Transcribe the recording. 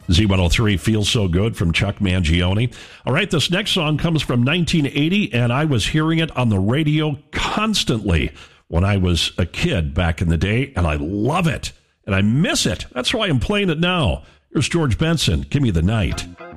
Z103 Feels So Good from Chuck Mangione. All right, this next song comes from 1980, and I was hearing it on the radio constantly when I was a kid back in the day, and I love it, and I miss it. That's why I'm playing it now. Here's George Benson, Give Me the Night.